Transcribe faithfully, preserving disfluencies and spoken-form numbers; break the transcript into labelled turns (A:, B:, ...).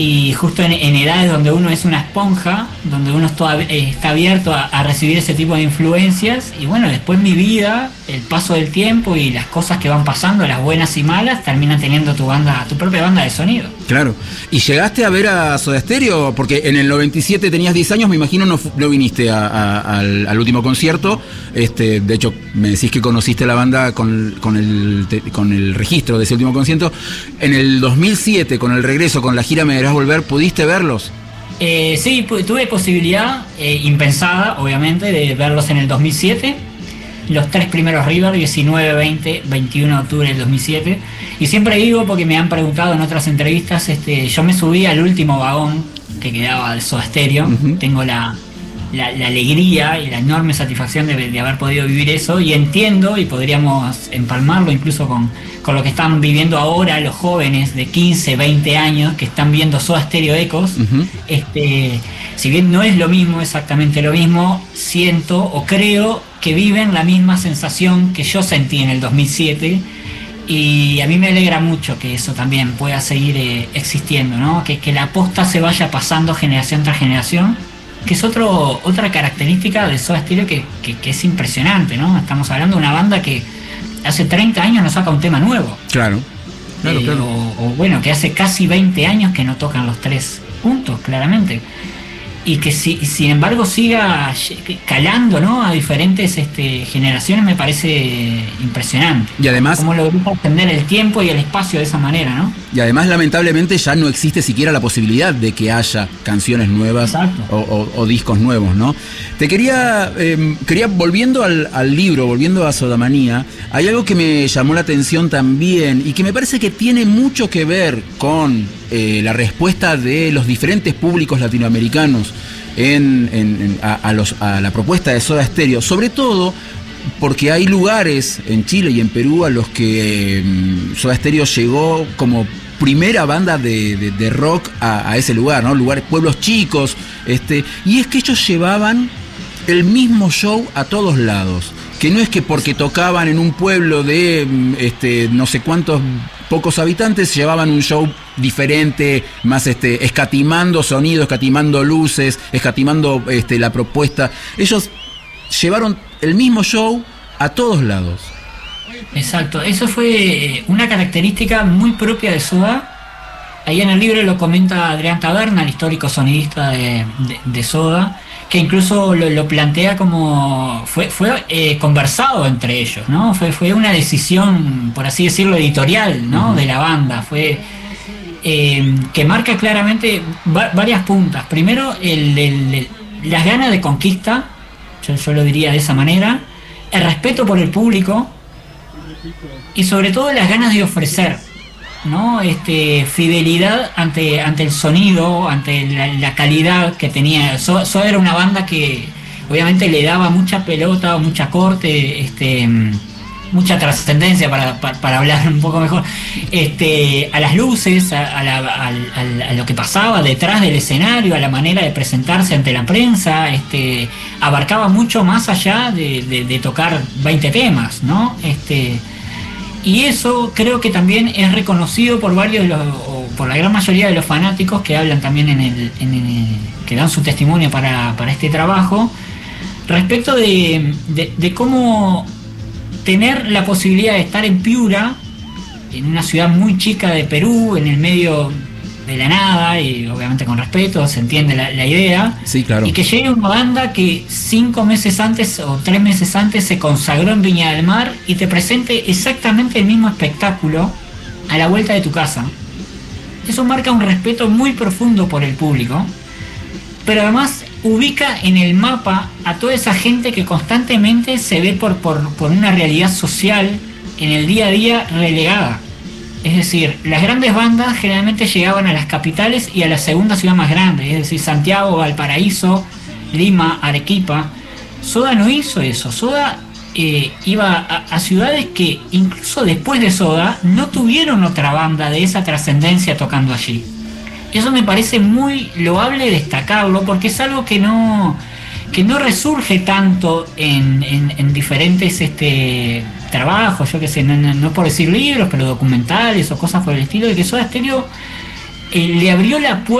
A: y justo en, en edades donde uno es una esponja, donde uno está, eh, está abierto a, a recibir ese tipo de influencias, y bueno, después mi vida, el paso del tiempo y las cosas que van pasando, las buenas y malas, terminan teniendo tu banda, tu propia banda de sonido.
B: Claro. ¿Y llegaste a ver a Soda Stereo? Porque en el noventa y siete tenías diez años, me imagino no, no viniste a, a, al, al último concierto. Este, de hecho, me decís que conociste la banda con, con, el, con el registro de ese último concierto. En el dos mil siete, con el regreso, con la gira Me Verás Volver, ¿pudiste verlos?
A: Eh, sí, tuve posibilidad, eh, impensada, obviamente, de verlos en el dos mil siete. Los tres primeros River, diecinueve, veinte, veintiuno de octubre del dos mil siete. Y siempre digo, porque me han preguntado en otras entrevistas, este, yo me subí al último vagón que quedaba de Soda Stereo. Uh-huh. Tengo la, la, la alegría y la enorme satisfacción de, de haber podido vivir eso, y entiendo, y podríamos empalmarlo incluso con, con lo que están viviendo ahora los jóvenes de quince, veinte años que están viendo Soda Stereo Ecos. Uh-huh. Este, si bien no es lo mismo, exactamente lo mismo, siento o creo que viven la misma sensación que yo sentí en el dos mil siete, y a mí me alegra mucho que eso también pueda seguir eh, existiendo, ¿no? Que, que la posta se vaya pasando generación tras generación, que es otro, otra característica de Soda Stereo que, que, que es impresionante, ¿no? Estamos hablando de una banda que hace treinta años no saca un tema nuevo.
B: Claro, claro,
A: eh,
B: claro.
A: O, o bueno, que hace casi veinte años que no tocan los tres juntos, claramente. Y que si, sin embargo siga calando, ¿no?, a diferentes este, generaciones, me parece impresionante.
B: Y además,
A: cómo logró extender el tiempo y el espacio de esa manera, ¿no?
B: Y además, lamentablemente, ya no existe siquiera la posibilidad de que haya canciones nuevas o, o, o discos nuevos, ¿no? Te quería, eh, quería volviendo al, al libro, volviendo a Sodamanía, hay algo que me llamó la atención también y que me parece que tiene mucho que ver con eh, la respuesta de los diferentes públicos latinoamericanos en, en, en, a, a, los, a la propuesta de Soda Stereo, sobre todo porque hay lugares en Chile y en Perú a los que eh, Soda Stereo llegó como primera banda de, de, de rock a, a ese lugar, ¿no? Lugares, pueblos chicos, este, y es que ellos llevaban el mismo show a todos lados, que no es que porque tocaban en un pueblo de este, no sé cuántos pocos habitantes llevaban un show diferente, más este, escatimando sonido, escatimando luces, escatimando este, la propuesta. Ellos llevaron el mismo show a todos lados.
A: Exacto, eso fue una característica muy propia de Soda. Ahí en el libro lo comenta Adrián Taberna, el histórico sonidista de, de, de Soda, que incluso lo, lo plantea como fue, fue eh, conversado entre ellos, ¿no? Fue, fue una decisión, por así decirlo, editorial, ¿no? Uh-huh. De la banda. Fue eh, que marca claramente va, varias puntas. Primero, el, el, el, las ganas de conquista, yo, yo lo diría de esa manera, el respeto por el público y sobre todo las ganas de ofrecer, ¿no? Este, fidelidad ante, ante el sonido, ante la, la calidad que tenía. Soda so, so era una banda que obviamente le daba mucha pelota, mucha corte, este, mucha trascendencia para, para, para hablar un poco mejor, este, a las luces, a, a, la, a, a, a lo que pasaba detrás del escenario, a la manera de presentarse ante la prensa. Este, abarcaba mucho más allá de, de, de tocar veinte temas, ¿no? Este, y eso creo que también es reconocido por varios de los, o por la gran mayoría de los fanáticos que hablan también en el, en el que dan su testimonio para, para este trabajo, respecto de, de, de cómo tener la posibilidad de estar en Piura, en una ciudad muy chica de Perú, en el medio de la nada, y obviamente con respeto, se entiende la, la idea.
B: Sí, claro.
A: Y que llegue una banda que cinco meses antes o tres meses antes se consagró en Viña del Mar y te presente exactamente el mismo espectáculo a la vuelta de tu casa. Eso marca un respeto muy profundo por el público, pero además ubica en el mapa a toda esa gente que constantemente se ve por, por, por una realidad social en el día a día relegada. Es decir, las grandes bandas generalmente llegaban a las capitales y a la segunda ciudad más grande, es decir, Santiago, Valparaíso, Lima, Arequipa. Soda no hizo eso. Soda eh, iba a, a ciudades que incluso después de Soda no tuvieron otra banda de esa trascendencia tocando allí. Eso me parece muy loable destacarlo, porque es algo que no, que no resurge tanto en, en, en diferentes este, trabajos, yo qué sé, no, no, no por decir libros, pero documentales o cosas por el estilo, de que Soda Stereo eh, le abrió la puerta